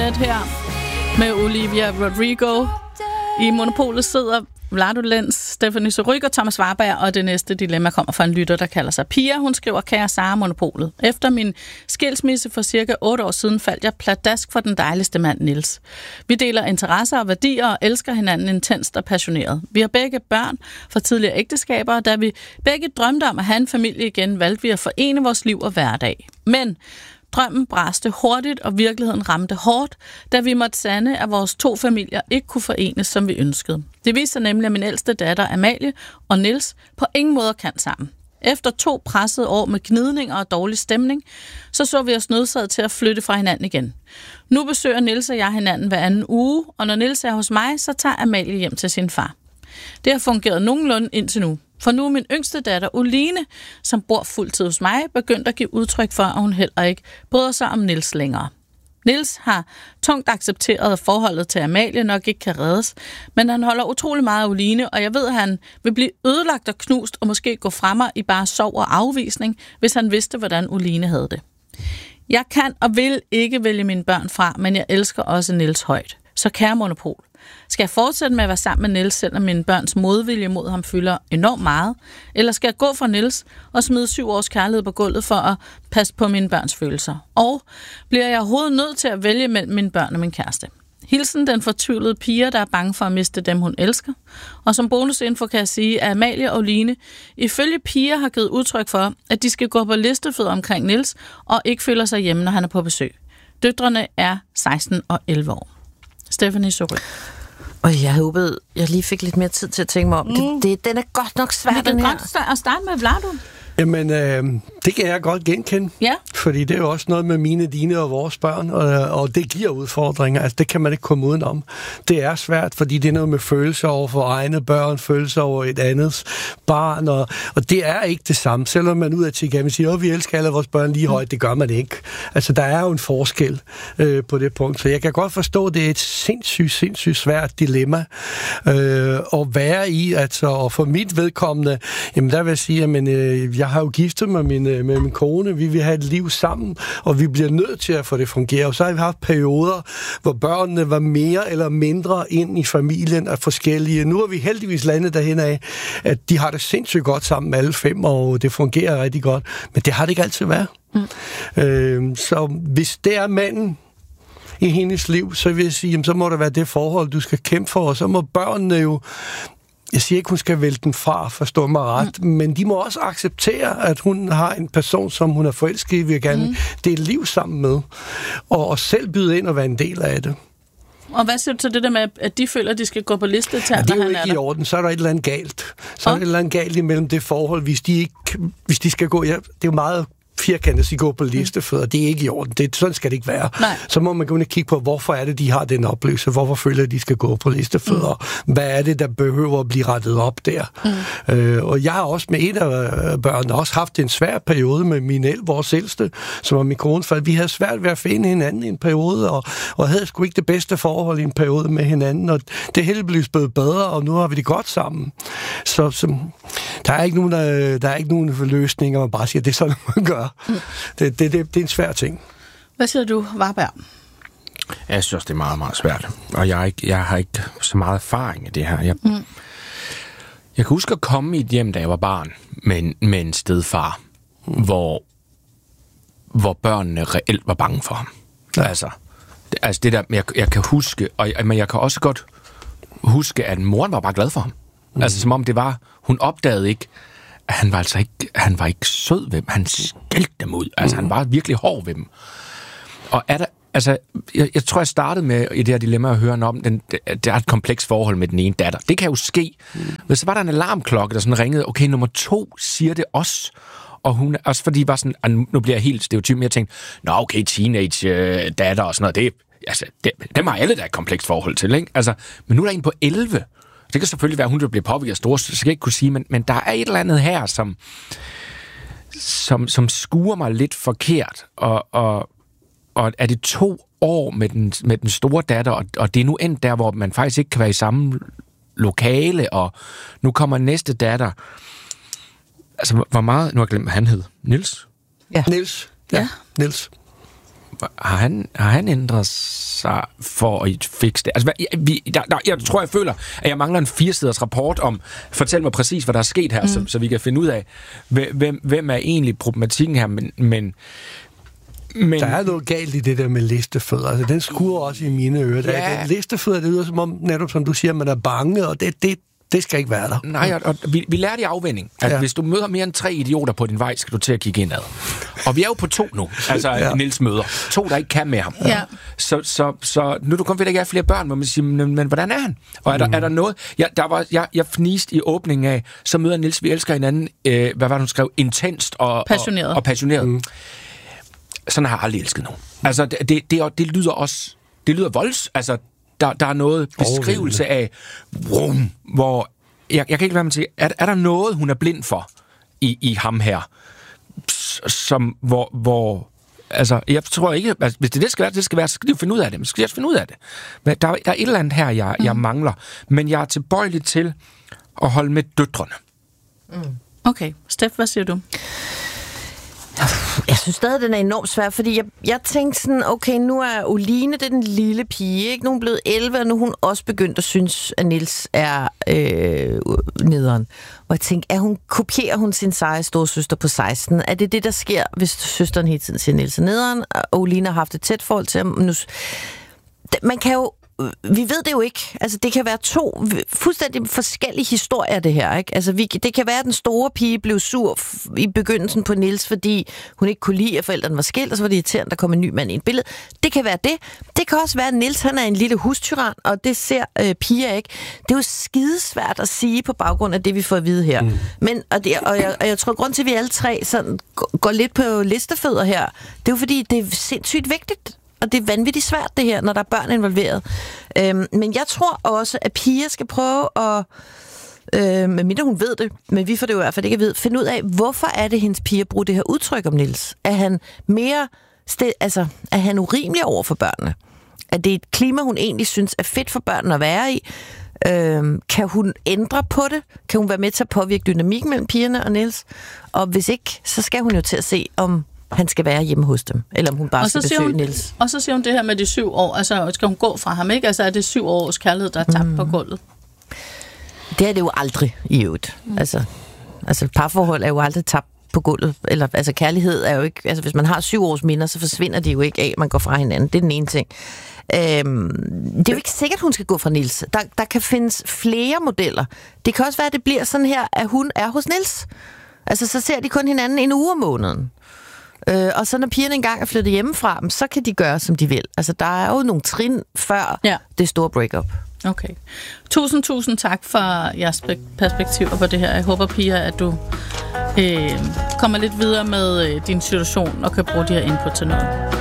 Net her med Olivia Rodrigo. I Monopolet sidder Vlado Lenz, Stephanie Surrugue og Thomas Warberg, og det næste dilemma kommer fra en lytter, der kalder sig Pia. Hun skriver, kære Sara, Monopolet. Efter min skilsmisse for cirka 8 år siden faldt jeg pladask for den dejligste mand, Niels. Vi deler interesser og værdier og elsker hinanden intenst og passioneret. Vi har begge børn fra tidligere ægteskaber, og da vi begge drømte om at have en familie igen, valgte vi at forene vores liv og hverdag. Men drømmen braste hurtigt, og virkeligheden ramte hårdt, da vi måtte sande, at vores 2 familier ikke kunne forenes, som vi ønskede. Det viste sig nemlig, at min ældste datter, Amalie, og Niels på ingen måde kan sammen. Efter 2 pressede år med gnidninger og dårlig stemning, så vi os nødsaget til at flytte fra hinanden igen. Nu besøger Niels og jeg hinanden hver anden uge, og når Niels er hos mig, så tager Amalie hjem til sin far. Det har fungeret nogenlunde indtil nu. For nu er min yngste datter, Oline, som bor fuldtid hos mig, begyndt at give udtryk for, at hun heller ikke bryder sig om Niels længere. Niels har tungt accepteret, at forholdet til Amalie nok ikke kan reddes, men han holder utrolig meget af Oline, og jeg ved, at han vil blive ødelagt og knust og måske gå fra mig i bare sorg og afvisning, hvis han vidste, hvordan Oline havde det. Jeg kan og vil ikke vælge mine børn fra, men jeg elsker også Niels højt. Så kære Monopol, skal jeg fortsætte med at være sammen med Niels, selvom mine børns modvilje mod ham fylder enormt meget? Eller skal jeg gå fra Niels og smide 7 års kærlighed på gulvet for at passe på mine børns følelser? Og bliver jeg overhovedet nødt til at vælge mellem mine børn og min kæreste? Hilsen den fortvivlede Pia, der er bange for at miste dem, hun elsker. Og som bonusinfo kan jeg sige, at Amalie og Line ifølge Pia har givet udtryk for, at de skal gå på listefødder omkring Niels og ikke føler sig hjemme, når han er på besøg. Døtrene er 16 og 11 år. Stephanie Surrugue. Og jeg håbede, jeg lige fik lidt mere tid til at tænke mig om. Den er godt nok svær, den her. Det er godt at starte med Vlado. Jamen, det kan jeg godt genkende. Ja. Fordi det er jo også noget med mine, dine og vores børn, og det giver udfordringer. Altså, det kan man ikke komme udenom. Det er svært, fordi det er noget med følelser over for egne børn, følelser over et andet barn, og det er ikke det samme. Selvom man udadtil kan sige, vi elsker alle vores børn lige højt, det gør man ikke. Altså, der er jo en forskel på det punkt. Så jeg kan godt forstå, at det er et sindssygt svært dilemma at være i. Altså, og for mit vedkommende, jamen der vil jeg sige, at jeg har jo giftet mig med min kone. Vi vil have et liv sammen, og vi bliver nødt til at få det fungere. Og så har vi haft perioder, hvor børnene var mere eller mindre ind i familien af forskellige. Nu er vi heldigvis landet derhen af, at de har det sindssygt godt sammen alle 5, og det fungerer rigtig godt. Men det har det ikke altid været. Så hvis det er manden i hendes liv, så vil jeg sige, jamen, så må det være det forhold, du skal kæmpe for, og så må børnene jo. Jeg siger ikke, hun skal vælge den fra, forstå mig ret, men de må også acceptere, at hun har en person, som hun er forelsket i, vil gerne det er et liv sammen med, og selv byde ind og være en del af det. Og hvad siger du til det der med, at de føler, at de skal gå på liste til, det er jo ikke i orden, så er der et eller andet galt. Så er der et eller andet galt imellem det forhold, hvis de skal gå, det er jo meget firkantet at sige, gå på listefødder. Det er ikke i orden. Sådan skal det ikke være. Nej. Så må man gå ind og kigge på, hvorfor er det, de har den oplevelse? Hvorfor føler de skal gå på listefødder? Hvad er det, der behøver at blive rettet op der? Og jeg har også med et af børnene også haft en svær periode med vores ældste, som var min kone, for vi havde svært ved at finde hinanden i en periode, og havde sgu ikke det bedste forhold i en periode med hinanden, og det hele blev blevet bedre, og nu har vi det godt sammen. Så der er ikke nogen løsninger, man bare siger, det er sådan, man gør. Det er en svær ting. Hvad siger du, Warberg? Jeg synes også, det er meget, meget svært. Og jeg har ikke så meget erfaring i det her. Jeg kan huske at komme i et hjem, da jeg var barn, med en stedfar, hvor børnene reelt var bange for ham. Ja. Altså det der, jeg kan huske, men jeg kan også godt huske, at moren var bare glad for ham. Altså som om det var, hun opdagede ikke, at han var ikke sød ved dem. Han skældte dem ud. Altså han var virkelig hård ved dem. Og jeg tror, jeg startede med i det her dilemma at høre om, der er et kompleks forhold med den ene datter. Det kan jo ske. Men så var der en alarmklokke, der sådan ringede, okay, nummer 2 siger det også. Og hun, også fordi var sådan, nu bliver jeg helt stereotyp, men jeg tænkte, okay, teenage datter og sådan noget, dem har alle der et komplekst forhold til, ikke? Altså, men nu er der en på 11. Det kan selvfølgelig være, at hun bliver påvirket af store, så skal jeg ikke kunne sige, men der er et eller andet her, som skuer mig lidt forkert, og er det 2 år med den store datter, og det er nu endt der, hvor man faktisk ikke kan være i samme lokale, og nu kommer næste datter. Altså, hvor meget, nu har jeg glemt, hvad han hed. Niels? Ja. Niels. Ja. Niels. har han ændret sig for at fikse det? Altså, jeg føler, at jeg mangler en 4-siders rapport om, fortæl mig præcis, hvad der er sket her, så vi kan finde ud af, hvem er egentlig problematikken her, men der er noget galt i det der med listefødder. Altså, den skuer også i mine ører. Ja. Listefødder, det lyder som om, netop som du siger, man er bange, og det skal ikke være der. Nej, og vi lærte i afvinding, at hvis du møder mere end 3 idioter på din vej, skal du til at kigge indad. Og vi er jo på 2 nu, altså Niels møder. 2, der ikke kan med ham. Ja. Så nu er du kommet ved, at der ikke er flere børn, hvor man siger, men hvordan er han? Og er der noget? Jeg fniste i åbningen af, så møder Niels, vi elsker hinanden, hvad var det, hun skrev? Intenst og passioneret. Sådan har jeg aldrig elsket nogen. Altså, det lyder også... Det lyder volds. Altså, der er noget beskrivelse af... hvor... Jeg kan ikke være med til... Er der noget, hun er blind for i ham her? Som... Hvor altså, jeg tror ikke... Altså, hvis det skal være, så skal de jo finde ud af det. Men skal jeg finde ud af det? Men der er et eller andet her, jeg mangler. Men jeg er tilbøjelig til at holde med døtrene. Okay. Steff, hvad siger du? Jeg synes stadig, den er enormt svær, fordi jeg tænkte sådan, okay, nu er Oline, det er den lille pige, ikke? Nu er hun blevet 11, og nu er hun også begyndt at synes, at Niels er nederen. Og jeg tænkte, kopierer hun sin seje storesøster på 16? Er det det, der sker, hvis søsteren hele tiden siger, Niels er nederen, og Oline har haft et tæt forhold til ham? Nu, man kan jo... Vi ved det jo ikke. Altså, det kan være 2 fuldstændig forskellige historier, det her, ikke? Altså, det kan være, at den store pige blev sur i begyndelsen på Niels, fordi hun ikke kunne lide, at forældrene var skilt, og så var det irriterende, der kom en ny mand i et billede. Det kan være det. Det kan også være, at Niels, han er en lille hustyran, og det ser piger ikke. Det er jo skidesvært at sige på baggrund af det, vi får at vide her. Men, og jeg tror, grund til, at vi alle 3 sådan, går lidt på listefødder her, det er jo fordi, det er sindssygt vigtigt. Og det er vanvittigt svært, det her, når der er børn involveret. Men jeg tror også, at piger skal prøve at, medmindre hun ved det, men vi får det jo i hvert fald ikke at vide, finde ud af, hvorfor er det, hendes piger bruger det her udtryk om Niels? Er han mere, er han urimelig over for børnene? Er det et klima, hun egentlig synes er fedt for børnene at være i? Kan hun ændre på det? Kan hun være med til at påvirke dynamikken mellem pigerne og Niels? Og hvis ikke, så skal hun jo til at se, om han skal være hjemme hos dem, eller om hun bare skal besøge Niels. Og så siger hun det her med de 7 år, altså skal hun gå fra ham, ikke? Altså er det 7 års kærlighed, der er tabt på gulvet? Det er det jo aldrig i øvrigt. Altså parforhold er jo aldrig tabt på gulvet, eller altså kærlighed er jo ikke, altså hvis man har 7 års minder, så forsvinder de jo ikke af, at man går fra hinanden. Det er den ene ting. Det er jo ikke sikkert, hun skal gå fra Niels. Der kan findes flere modeller. Det kan også være, at det bliver sådan her, at hun er hos Niels. Altså så ser de kun hinanden en uge om måneden. Og så når pigerne engang er flyttet hjemmefra, så kan de gøre, som de vil. Altså, der er jo nogle trin før det store breakup. Okay. Tusind tak for jeres perspektiver på det her. Jeg håber, Pia, at du kommer lidt videre med din situation og kan bruge de her input til noget.